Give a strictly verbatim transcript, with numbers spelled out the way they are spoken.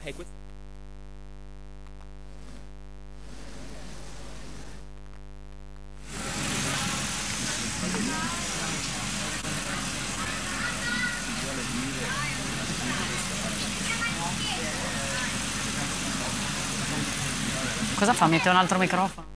Eh, questo... Cosa fa? Mette un altro microfono?